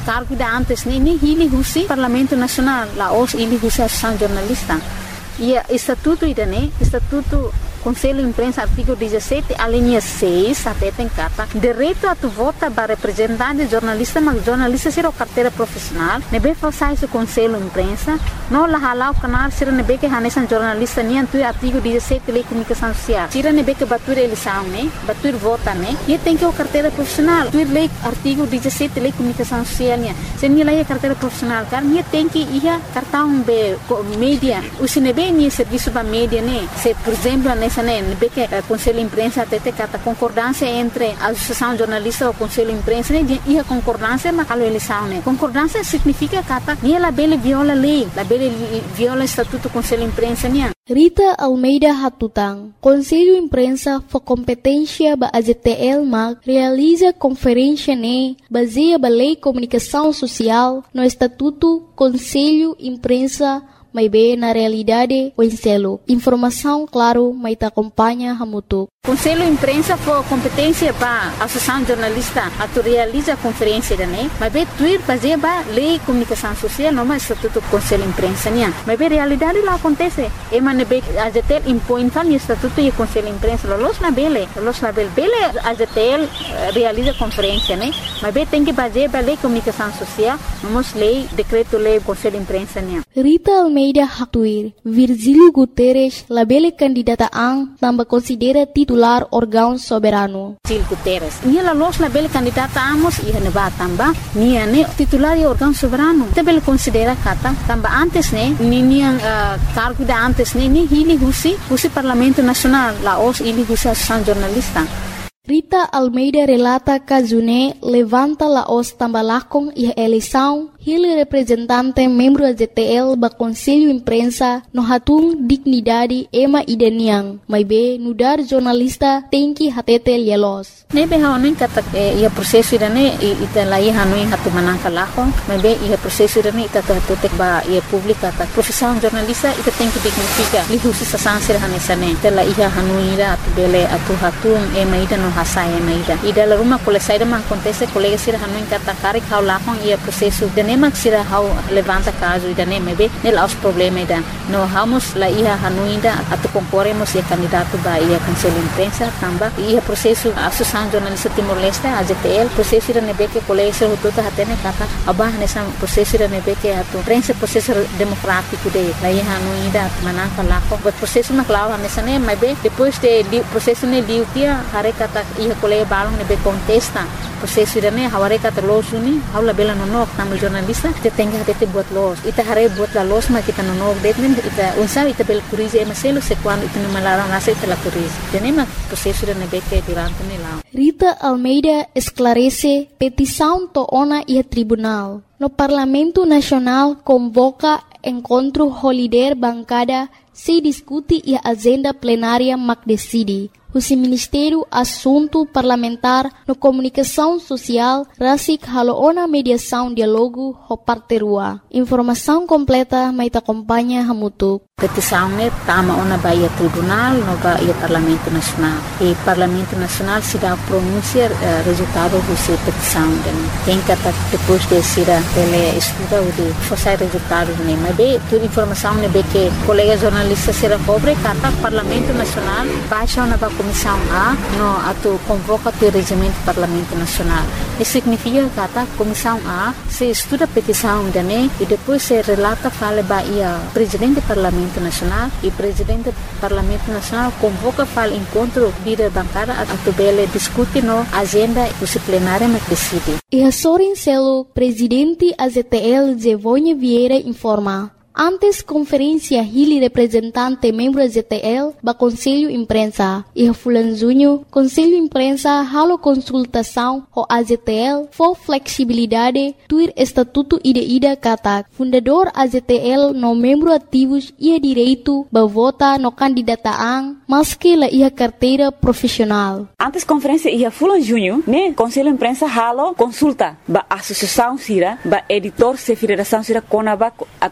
cargo da antes nem ele husi Parlamento Nacional, lá os ele husi Associação Jornalista. E estatuto estatuto Conselho Imprensa, artigo 17, a linha 6, até tem carta. Direito a tu vota para representante jornalista, mas jornalista será carteira profissional. Nebe faça esse Conselho Imprensa. Não lá halau canal, será nebe que hanesan jornalista, nem tu artigo 17, lei comunicação social. Será nebe que batur eleição, né? Batur vota, né? E tem que o carteira profissional. Tu lei artigo 17, lei comunicação social, né? Se nem lei carteira profissional, cara, nem tem que ir cartão be mídia. O se nebe nem serviço para mídia, né? Se por exemplo, o Conselho de Imprensa até tem concordância entre a Associação Jornalista e o Conselho de Imprensa e a concordância mas a eleição. Concordância significa que ela viola a lei, ela viola o Estatuto do Conselho de Imprensa. Rita Almeida Hatutang, Conselho de Imprensa for competência da AZTL MAG, realiza conferência baseada na Lei de Comunicação Social no Estatuto Conselho de Imprensa. May be na realidade o enselo. Informação, claro, may te acompanha hamutuk. Conselho de Imprensa for competência para a Associação Jornalista a realiza a conferência mas be tuir fazer ba lei de comunicação social não mais estatuto Conselho de Imprensa mas be realidade lá acontece e man be a ZTL impõe tal estatuto e Conselho de Imprensa los na bele a ZTL realiza conferência mas be tem que fazer ba lei de comunicação social não lei decreto lei Conselho de Imprensa Rita Almeida Hatuir Virgílio Guterres labele candidata ang tambah considera titular órgão soberano. Virgílio Guterres. Nia los labele candidata amos e neba tamba nia titular e órgão soberano. Tabel considera kata tamba antes nia cargo da antes ni hili husi Parlamento Nacional la os ili husi Associação Jornalista. Rita Almeida relata que June levanta la os tambalakong e eleição ele representante membro da ZTL ba Conselho de Imprensa no hatung dignidade ema ideniang mas be nudar jornalista tem que hatete lielos. Nebe haonin kata ia prosesso irane ita lai hanuin hatu manangka lako mas be ia prosesso irane ita hatutek ba ia publika ta profissão jornalista ita tem que dignifica lihusi sasansir hanesane tela ia hanuira atu bele atu hatung ema ida no hasai ema ida la rumah kole saida ma acontece colega sir hanuin kata karik hau lakong ia prosesso mak sira hau levanta caso ida mebe nel aos problema ida no hamos la ia hanuinda atu concorremos e candidato ba ia Conselho de Imprensa tamba ia processo Associação Jornalista Timor-Leste a ZTL processo ida nebe que colega sir hututa hatene kata abah nessa processo ida nebe que atu prensa processo democrático de la ia hanuinda mananka lako but processo maklaw nessa mebe depois de processo ne liutia hare kata ia colega balong nebe contesta processo ida haware kata losuni haula bela nonok tamu jornalista kita tengah tete buat los ita hare buat la los ma kita nonok detnen ita unsa ita bel kurize maselo se quando ita no malarang nasa ita la kurize denema processo da nebeke durante nela. Rita Almeida esclarece petição to ona e tribunal no Parlamento Nacional convoca encontro holiday bancada se discute e agenda plenária mac decide. O Ministério Assunto Parlamentar no Comunicação Social rasik haloona mediação diálogo ho parterua. Informação completa mai te acompanha hamutuk. Petição tama ona baia tribunal no baia Parlamento Nacional. E Parlamento Nacional se dá pronúncia resultado do petição. Quem kata depois de ser ele estuda o de forçar resultado mas be toda informação be que colega jornalista será pobre kata Parlamento Nacional baixa ona Comissão A no atu convoca o regimento do Parlamento Nacional. Isso significa que a Comissão A se estuda a petição e depois se relata fala para o Presidente do Parlamento Nacional e o Presidente do Parlamento Nacional convoca fala encontro líder bancária a tubele discute no agenda disciplinária mas decide. E a Sorin Celo, Presidente AZTL Zevonha Vieira informa. Antes conferência Hili representante membro da ZTL ba Conselho Imprensa e Fulan Junho Conselho Imprensa halo consultação ho AZTL for flexibilidade tuir estatuto ida kata fundador AZTL no membro ativos ia direito ba vota no candidataan maski la ia carteira profissional. Antes conferência ia Fulan Junho Conselho Imprensa halo consulta ba associação sira ba editor se federação sira konaba atu Hili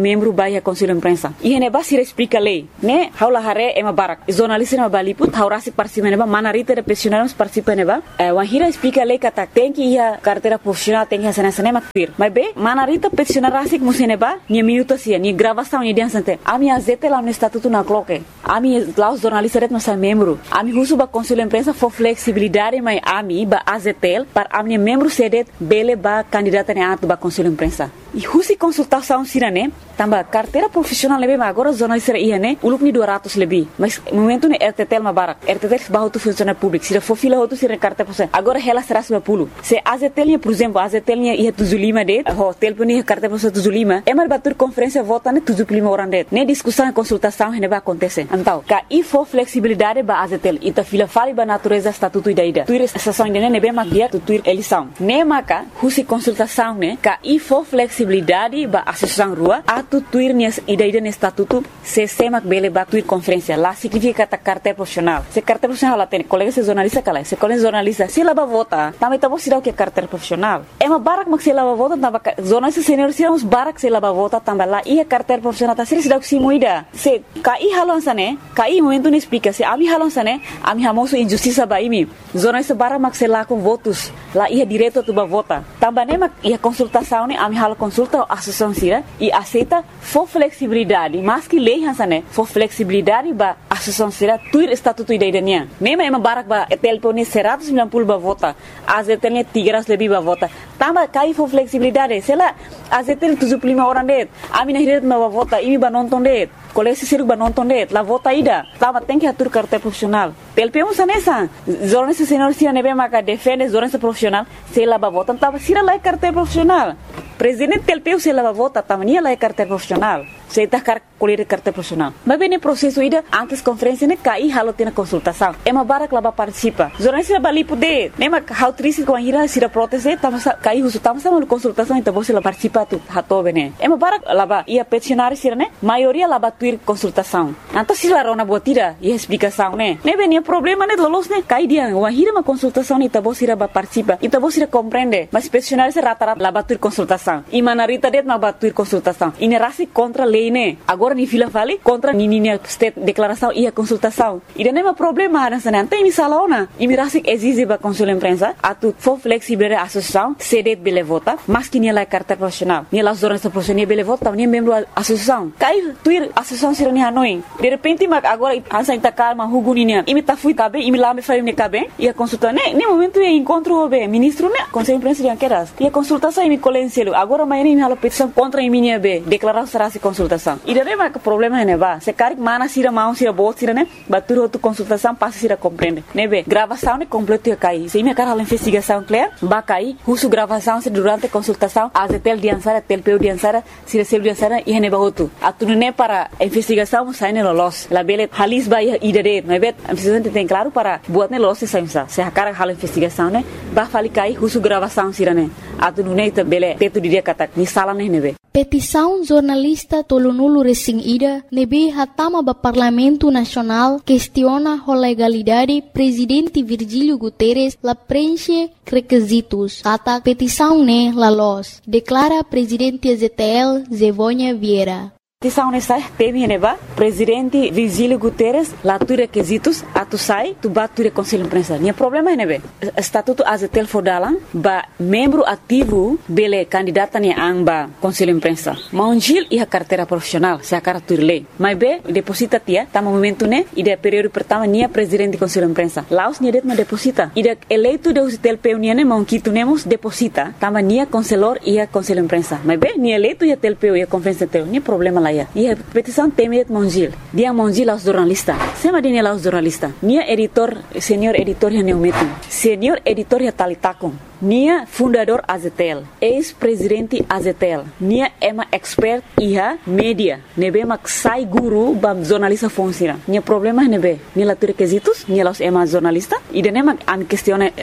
membro vai a conselho imprensa. E neba se explica lei, né? Haula hare ema barak. Jornalista neba baliput, haurasi participa neba, manarita de pensionados participa neba. Wahira explica lei kata tem que ir carteira profissional, tem que ir sana mak pir. Mas bem, manarita pensionarasi que museneba, ni minuto sia, ni gravação ni dia sante. Ami azete lá no estatuto na cloque. Ami lá os jornalistas ret nossa membro. Ami husu ba conselho imprensa for flexibilidade, mas ami ba azetel para ami membro sedet bele ba candidata ne atu ba conselho imprensa. E husi consultação sirane, tamba carteira profissional lebe, mas agora jornalista ia né, uluk ni 200 lebih. Mas momento ne RTTL ma barak, RTTL bahu tu funcionário público, se for fila tu sira carteira profissional. Agora ela será 90. Se azetelnya, por exemplo, azetelnya ia 75 det, hotel pun ia carteira profissional 75, é mais batur conferência vota ne 75 orang det. Ne discussão e consultação ne ba acontece. Então, ka e for flexibilidade ba azetel, ita fila fali ba natureza estatuto ida. Tuir estação ne ne be mak dia tuir eleição. Ne maka husi consultação ne, ka e for flexibilidade ba associação rua atu tuir nias ida ne estatuto se semak bele ba tuir conferência lá significa ta carteira profissional. Se carteira profissional lá tem colega se jornalista kala, se colega jornalista se lá ba vota, também tá você dá o que é carteira profissional. É uma barak mak se lá ba vota, tamba jornalista senior se uns barak se lá ba vota, tamba lá e a carteira profissional tá se dá o que se moida. Se kai halon sane, kai momento ne explica se ami halon sane, ami hamoso injustiça ba imi. Jornalista barak mak se lá com votos, lá ia direto tu ba vota. Tamba ne mak ia consultação ne ami halo consulta a associação sira e aceita for flexibilidade, mas que lei hansane for flexibilidade ba associação sira tuir estatuto ida idania. Nema ema barak ba telpone 190 ba vota, azetelnya 300 lebih ba vota. Tamba kai for flexibilidade, sela azetel 75 orang det. Ami na hiret ma ba vota, imi ba nonton det. Kolesi siru ba nonton det, la vota ida. Tamba tem que atur carteira profissional. Telpemos nessa. Jornalista senior sira nebe maka defende jornalista profissional, se la ba vota, tamba sira la carteira profissional. Presidente telpeu se la ba vota, tamba nia la carteira profissional. Se tá colher carteira profissional. Mas bem, no processo ida, antes conferência, né, cai halo tem a consultação. É uma barra que ela participa. Jornalista bali poder, né, mas how triste com a ira se protege, tamo cai uso, tamo sama consultação, então você ela participa tu hatobe, né. É uma barra ela ba ia peticionar se, né, maioria ela tuir consultação. Então se ela rona botira e explicação, né. Né bem, problema né, lolos, né, cai dia, o ira uma consultação, então você ela participa, então você compreende, mas peticionar se rata ela tuir consultação. E manarita det ma tuir consultação. E nerasi contra lei ne. Agora ni fila fali contra ni state declaração e a consultação. E não é problema nessa não tem misalaona. E mirasi exige ba conselho imprensa atu for flexibilidade associação cedet bele vota, mas que ni la carteira profissional. Ni la jornalista profissional bele vota, ni membro associação. Cai tuir associação sira ni hanoi. De repente mag agora ansa ita calma huguninia. Imi ta fui cabe, imi lá me fai ne cabe e a consulta ne momento e encontro o ministro ne conselho imprensa de queras. E a consultação imi colenselo. Agora amanhã imi hala petição contra imi ne be declaração será se consultação. E daí mas o problema é neba. Se cari mana sira mão sira boa sira né, batur outra consultação passa sira compreende. Nebe gravação ne completo ia cair. Se me cara a investigação clear, ba cair, husu gravação se durante a consultação, azetel diansara, telpeu diansara, sira sel diansara e neba outro. Atunu ne para investigação sai ne lolos. La bele halis ba ia idade, nebe a presidente tem claro para buat ne lolos saimsa. Se a cara hala investigação né, ba fali cair husu gravação sira né. Atunu ne ta bele tetu dia kata ni sala ne nebe. Petição jornalista Tolonulu Resing Ida nebe hatama ba Parlamento Nacional questiona a legalidade Presidente Virgílio Guterres la preenche requisitos. Kata petição ne la los, declara Presidente ZTL Zevonha Vieira. Petição nessa teve neba Presidente Virgílio Guterres lá tu requisitos atu sai tu batu conselho imprensa. Nia problema é nebe estatuto azetel fodalan ba membro ativo bele candidata ni amba conselho imprensa. Maunjil e a carteira profissional se a cara tu lei. Mas be deposita tia tamo momento ne ide período pertama nia presidente conselho imprensa. Laos nia det ma deposita. Ide eleito de usitel peu ne monquito nemos deposita tama nia conselor e a conselho imprensa. Mas be nia eleito e a telpeu e a conferência teu nia problema lá. E a petição temet Monjil. Dia Monjil aos jornalista. Sema dia aos jornalista. Nia editor, senior editor ya neumetu. Senior editor ya talitakon. Nia fundador Azetel. Ex-presidente Azetel. Nia ema expert iha media. Nebe mak sai guru bam jornalista fonsira. Nia problema nebe. Nia la requisitos. Nia los ema jornalista. E dene mak am questione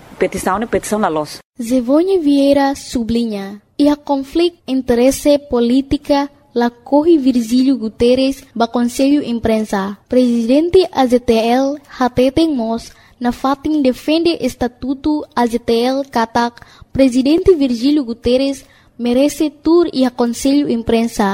petição la los. Zevonha Vieira sublinha. E a conflito interesse política la corre Virgílio Guterres ba Conselho Imprensa. Presidente AZTL hateten mos na fatin defende estatuto AZTL katak Presidente Virgílio Guterres merece tur e a Conselho Imprensa.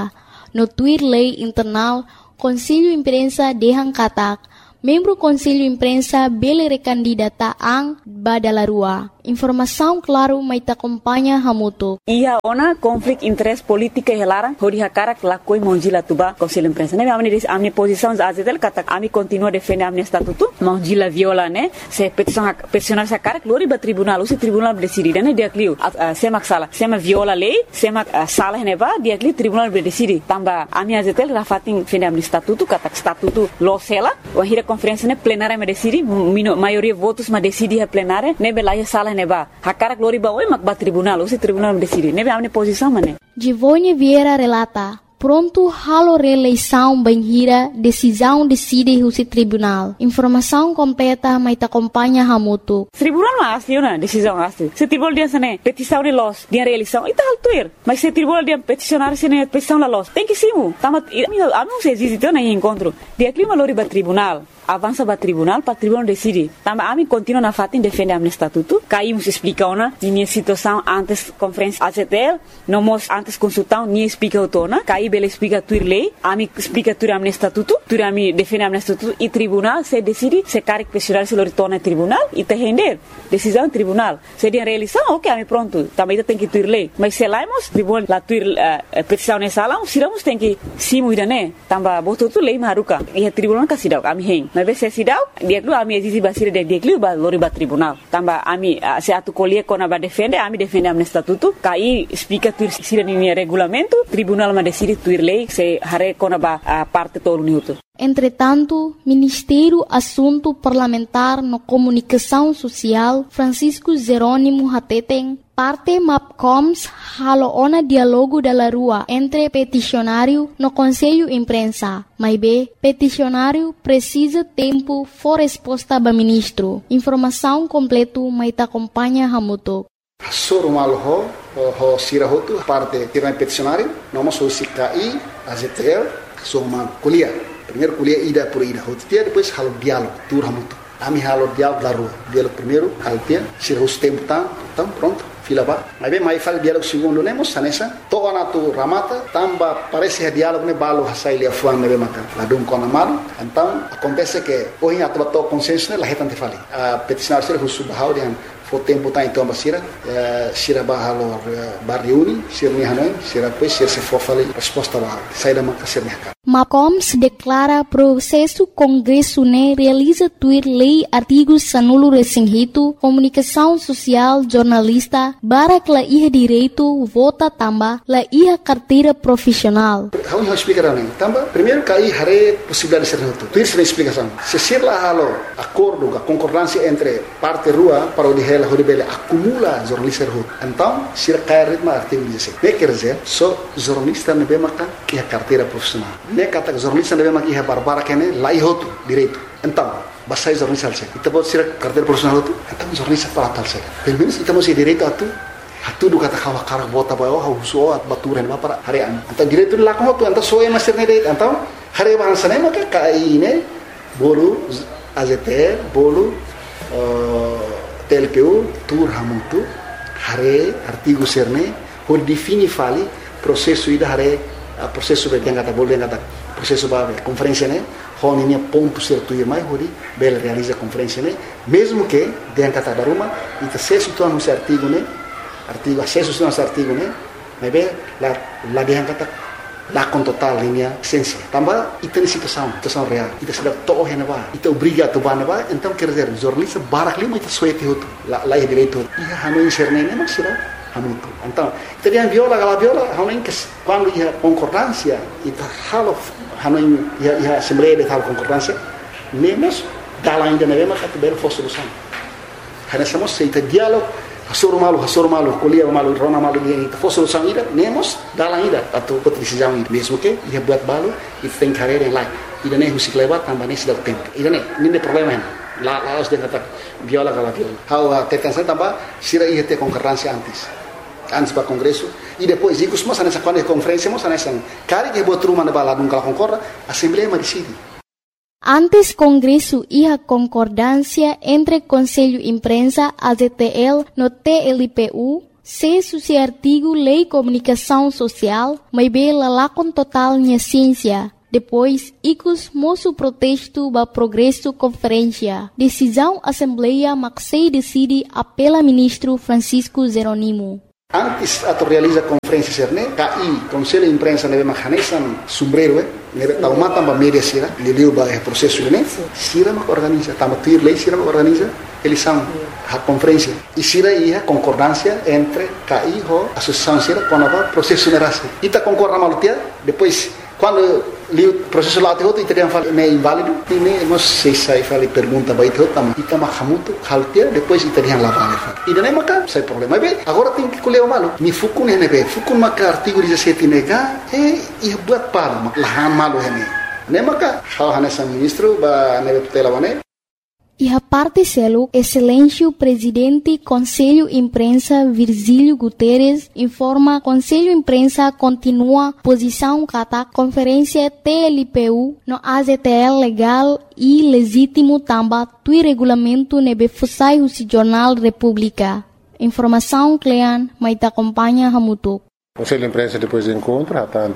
no Twitter Lei Internal, Conselho Imprensa dehan katak, membro Conselho Imprensa bele recandidata ang Badalarua. Informação claro mai ta acompanha hamuto. Ia ona conflict interest politika helarang hodi hakarak lakoi monjila tuba Conselho Imprensa. Ne amni posição azetel kata ami continua defender amni statuto monjila viola ne se peticionar sa karak lori ba tribunal usi tribunal decidi ne dia kliu semak sala sema viola lei semak sala ne ba dia kliu tribunal decidi tamba ami azetel rafating defender amni statuto kata statuto lo sela wahira conferência ne plenária me decidi maioria votos ma decidi a plenária ne belaya sala neba hakara glori ba oi makba tribunal usi tribunal decidi nebe amne posição mane Givone Vieira relata pronto halo reeleição banhira decisão decide o tribunal informação completa mai ta acompanha hamuto tribunal ma asli na decisão asli se tribunal dia sene petição de los dia reeleição ita altuir mas se tribunal dia peticionar sene petição la los tem que simu tamat ami se existe na encontro dia clima lori ba tribunal avança para tribunal decide. Também a mim continua na fatin defender a estatuto. Caímos explica ona minha situação antes conferência ACTL, não mos antes consultar nem explica o tona. Caí bela explica tuir lei, a mim explica tuir a estatuto, tuir a mim defender a estatuto e tribunal se decide se carre questionar se lori tona tribunal e te render decisão tribunal. Se dia realização, ok, a mim pronto. Também tem que tuir lei. Mas se laimos tribunal la tuir petição nessa sala, siramos tem que simu idane. Também botou tu lei maruka. E a tribunal kasidau kami heng. Mas se sidau dia lu ami exisi basir dia dia ba lori ba tribunal tamba ami se atu colher kona ba defende ami defende am estatuto kai explica tu sira ni regulamento tribunal ma decide tuir lei se hare kona ba parte todo minuto. Entretanto, Ministério Assunto Parlamentar no Comunicação Social Francisco Jerônimo Hateten parte MAPCOMS haloona diálogo da rua entre peticionário no Conselho Imprensa. Mas peticionário precisa tempo for resposta ba ministro. Informação completo mai ta acompanha hamuto. Sorumal ho sirahotu parte tirang peticionário, nós somos CKI, AZTL, sorumal kuliah. Primeiro kuliah ida por ida, hotia depois halo diálogo, tur hamuto. Ami halo diálogo da rua. Diálogo primeiro, altia, sirahus tempo então pronto. Fila ba. Mas bem, mais fala diálogo segundo nemos, sanessa. Toa na tu ramata, tamba parece que diálogo ne balo hasai lia fuan nebe maka. Ladum kona malu. Então, acontece que hoje atu bato consenso ne la hetante fali. A peticionar ser husu bahau dian fo tempo tá então basira, sira bahalo barriuni, sira ni hanoi, sira depois sira se for fali resposta ba. Sai da maka sira nika. MAPCOMS declara processo Congresso ne realiza tuir lei artigos sanulo resinghito, comunicação social, jornalista, barak la iha direito, vota tamba, la iha carteira profissional. Vamos explicar né? Tamba, primeiro cai hare possibilidade de ser noto. Tuir sem explicação. Se ser lá halo acordo, a concordância entre parte rua para o dihela horibele acumula jornalista rua. Então, se cai ritmo artigo 16. Ne quer dizer, só jornalista ne bemaka iha carteira profissional. Ne kata jornalista ne bemaka iha barbara kene la ihoto direito. Então, basai jornalista alse. Kita buat sira carteira profissional tu, então jornalista para tal saja. Pelo menos kita masih direito atu. Hatu du kata kawa karak bota bawa huso at baturan ba para harian. Então direito la ko tu, então soe master ne deit. Então hari bahasa ne maka kai ne bolu AZT bolu TLPU tur hamutu hari artigo serne ho defini fali processo ida hari processo be kata bolu kata processo ba conferência ne hon ini ponto certo ir mai hori bel realiza conferência ne mesmo que den kata daruma ita se situ anu artigo ne artigo acesso a nosso artigo né mas bem la dia kata la com total linha essência também ita situação real ita sudah toh hena ba ita obriga to ba ba então quer dizer jornalista barak lima ita suete hoto la direito ia hanu inserne ne mas será hamuto então ita dia viola hanu que quando ia concordância ita halo hanu ia assembleia de tal concordância nemos dala ainda ne mas ata ber for solução hana somos ita diálogo Hasur malu, kuliah malu, rona malu dia itu fosil solução ida, nemos dalam ida atau decisão ida. Mesmo que ia buat balu, itu tem carreira yang lain. Ida ne musik lewat tambah ne sudah tempo. Ida ne, ini problema hen. La harus dia kata viola kalau viola. How tekan saya tambah sira ia te konkurrensi antes para congresso e depois ikus mas nessa quando conferência mas nessa cari que botou uma na bala nunca concorda, assembleia mas decide. Antes Congresso iha concordância entre Conselho Imprensa, AZTL, no TLPU, Se suci artigo Lei Comunicação Social, mas bem lalakon total nya ciência. Depois, icus moço protesto ba progresso conferência. Decisão Assembleia Maxei decide apela ministro Francisco Jeronimo. Antes de realizar a conferência cerne, KI, Conselho de Imprensa neve mahanesan sombrero, neve taumatan ba media sira, liliu ba processo ne, sira mak organiza, tama tuir lei sira mak organiza, eles são a conferência. E sira ia concordância entre KI e a associação sira com o processo nerase. E ta concorda malutia, depois quando o processo lá tem teriam falado é inválido, e nem nós sei sai fala pergunta vai ter tam e tam hamuto haltia depois teriam lá vale. E nem maca sai problema bem. Agora tem que colher o malo. Mi fukun ne be fukun maca artigo 17 nega e buat para lahan malo hene. Nem maca hal hanesan ministro ba nebe tutela bane. E a parte selo, excelência presidente Conselho Imprensa Virgílio Guterres informa Conselho Imprensa continua posição kata conferência TLPU no AZTL legal e legítimo tamba tui regulamento nebe fusai o Jornal República. Informação Clean, mas te acompanha Hamutuk. Conselho de Imprensa depois do encontro,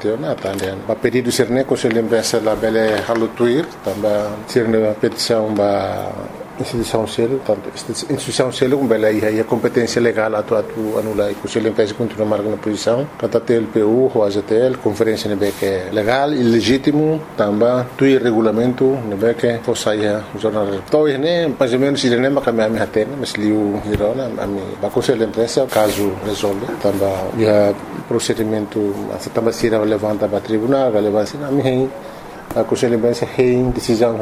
a pedido de ser Conselho de Imprensa la bele halutuir, também ser a petição da instituição selo, tanto instituição selo como bele aí a competência legal atu anula e Conselho de Imprensa continua marcando posição, kata TLPU, o AZTL, conferência nebe que é legal e legítimo, também tui regulamento nebe que fosse aí o jornal. Então né, mais ou menos ele nem macamia me hatena, mas liu hirona a Conselho de Imprensa caso resolve, também a procedimento também se levanta para tribunal, relevância na minha a Conselho de Imprensa tem decisão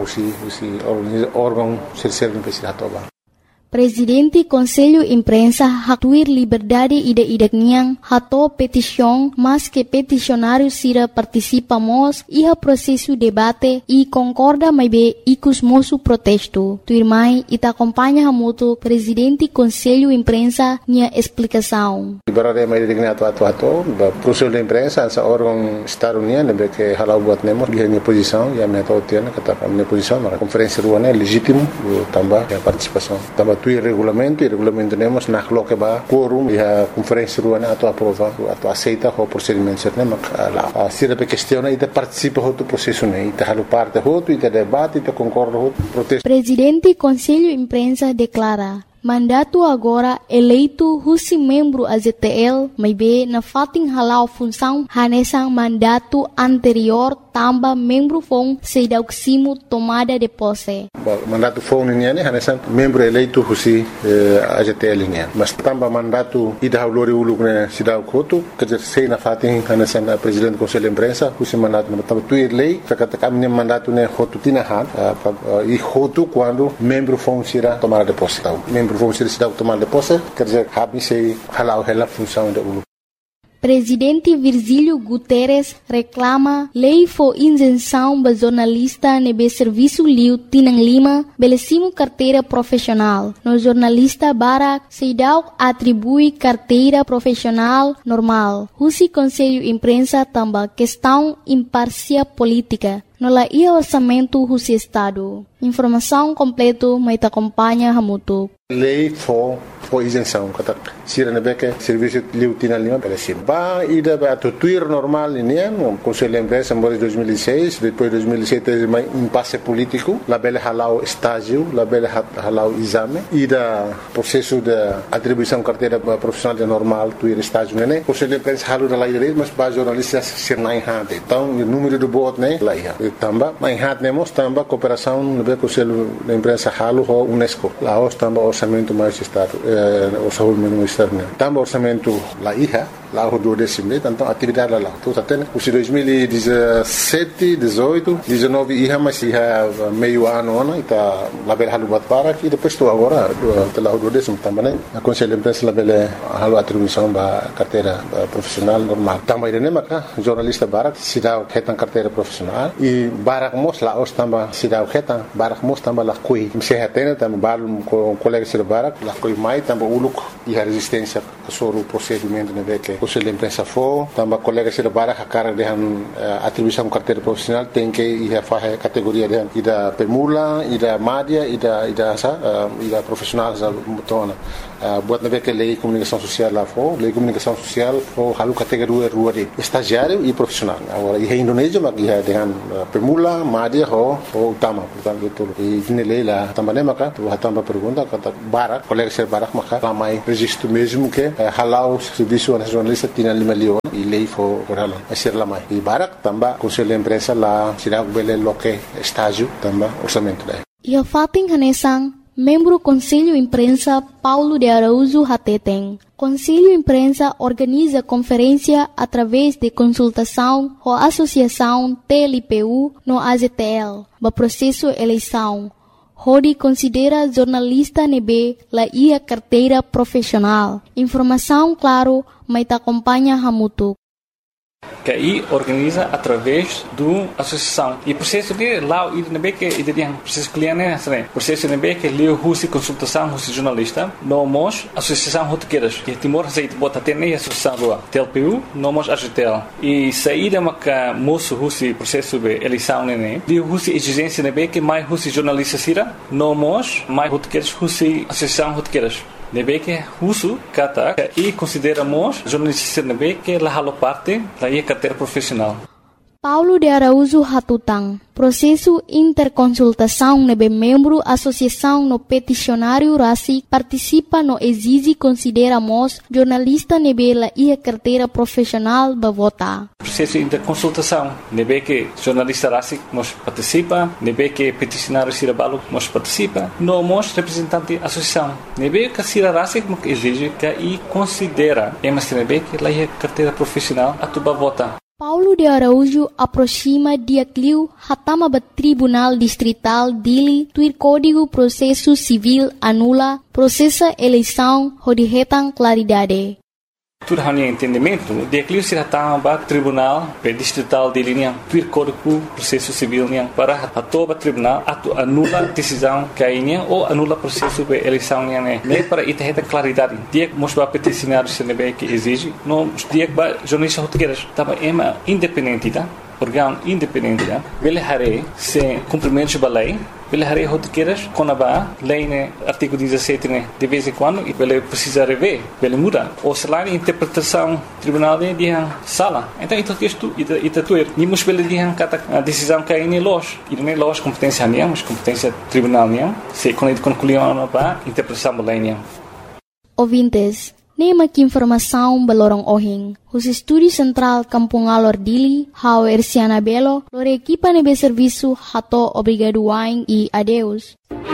o órgão terceiro investigar toba. Presidente Conselho Imprensa hatuir liberdade ide-idekniang hato petição, mas que peticionário sira participamos e a processo debate e concorda mais bem icus moço protesto. Tuirmai ita acompanha hamuto Presidente Conselho Imprensa nia explicação. Liberdade mais idekniang atu Conselho de Imprensa essa órgão estado-união que halau buat nemos dia minha posição e a minha tautiana kata minha posição na conferência ruana é legítimo também a participação também tu regulamento temos na que ba quorum e a conferência ruana atu aprova atu aceita o procedimento certo mak lá se da questiona e participa do processo né e halu parte e debate e concorda protesto. Presidente Conselho Imprensa declara mandato agora eleito husi membro AZTL, mas bem na fatin halau função hanesang mandato anterior tamba membro fong sedauksimo tomada de posse. Mandato fong niya ne hanesang membro eleito husi AZTL niya. Mas tamba mandato ida haulori uluk ne sidauk hotu kerja sei na fatin hanesang presidente Conselho de Imprensa husi mandato tamba tuir lei kata kami mandato ne hotu tinahan e hotu quando membro fong sira tomada de posse. Vamos ser cidade tomar de posse, quer dizer, se halau ela função da ULU. Presidente Virgílio Guterres reclama lei for isenção ba jornalista nebe serviço liu Tinang Lima belecimo carteira profissional. No jornalista Barak Seidau atribui carteira profissional normal. Husi Conselho Imprensa tamba questão imparcial política. No la ia orçamento Husi Estado. Informação completo mas te acompanha Hamutuk. Lei for isenção, kata sira nebeke serviço liu Tinang Lima belecimo. Ba ida ba tuir normal ini o Conselho de Imprensa em 2006, depois 2007 teve mais impasse político, la bele halau estágio, la bele halau exame, ida processo de atribuição carteira profissional de normal tuir estágio né. Conselho de Imprensa halu na lei direito, mas ba jornalistas ser na enhate. Então o número do voto né lá ia. Tamba, mas enhate nemos tamba cooperação no Conselho de Imprensa halu ho UNESCO. Lá os tamba orçamento mais estado, orçamento externo. Tamba orçamento lá ia. Lá o 12º, então atividade lá. Então até os 2017, 18, 19 ia mas ia meio ano né, tá lá bela halu bat para e depois tu agora lá o 12º também a Conselho de Imprensa lá bela halu atribuição da carteira profissional normal. Também né maca jornalista barak sidau ketan carteira profissional e barak mos lá os tamba sidau ketan barak mos tamba lá kui se hatena tamba balum com colega sir barak lá kui mai tamba uluk e a resistência sobre o procedimento né que Conselho de Imprensa for, também colegas de Barak a cara de atribuição carteira profissional tem que ir a fazer categoria de da permula, da média, da profissional da mutona. buat nabe que lei comunicação social lá fora, lei comunicação social ou halu categoria rua de estagiário e profissional. Agora e Indonésia mak ia dengan pemula, media ou utama, portanto itu. E ini lei lá também maka tu tambah pergunta kata barak, colega ser barak maka ramai registro mesmo que halau serviço nacionalista tinha 5 milhões e lei for halau. Asir lamai. E barak tambah conselho de imprensa lá sirag bele loke estágio tambah orçamento daí. Ia fating hanesang membro Conselho Imprensa Paulo de Araújo Hateteng. Conselho Imprensa organiza conferência através de consultação com a Associação TLPU no AZTL, no processo eleição. Rodi considera jornalista nebe la ia carteira profissional. Informação claro, mas te acompanha hamutuk. Que aí organiza através do associação e processo de lá o IDNB que ideia processo cliente né processo IDNB que leu russo consultação russo jornalista nomos associação rotequeiras que Timor aceita bota até nem associação rua TLPU nomos AGTL e saída maca moço russo processo de eleição né leu russo exigência IDNB que mais russo jornalista sira nomos mais rotequeiras russo associação rotequeiras nebe que russo kata e consideramos jornalista nebe que la halo parte da ia carteira profissional. Paulo de Araújo Hatutang, processo interconsultação nebe membro associação no peticionário RACI participa no exige consideramos jornalista nebe la ia carteira profissional ba vota. Processo interconsultação nebe que jornalista RACI nos participa, nebe que peticionário Cirabalo nos participa, nomos representante associação nebe que Cira RACI exige que e considera mas nebe que la ia carteira profissional atuba vota. Paulo de Araújo aproxima dia cliu hatama ba Tribunal Distrital Dili tuir Código Processo Civil anula processa eleição rodihetang claridade. Tudo hanya entendimento, dia cliu se hatama ba Tribunal Distrital Dili niang tuir Código Processo Civil niang para atoba tribunal atu anula decisão kainya ou anula processo de eleição niang ne para itaheta claridade. Dia mos ba peticionário se nebe que exige, no dia ba jornalista rotequeiras tava ema independente tá? Órgão independente tá? Vele hare se cumprimentos ba lei Vele hare rotequeiras conaba lei né artigo 17 né de vez em quando e vele precisa rever, vele muda ou se lá interpretação tribunal de dia sala. Então isso texto ita tuer ni mos vele dia kata a decisão que aí los e nem los competência niam, mas competência tribunal niam se quando concluiu ba interpretação ba lei niam. Ouvintes, nema que informação balorong ohing. Os estúdios central Kampung Alor Dili, hao Ersiana Belo, lore equipa nebe serviço hato obrigado wain e adeus.